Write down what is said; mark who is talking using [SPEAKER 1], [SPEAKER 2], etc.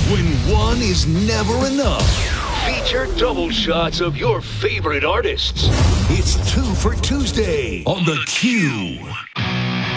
[SPEAKER 1] When one is never enough. Feature double shots of your favorite artists. It's 2 for Tuesday on The Q.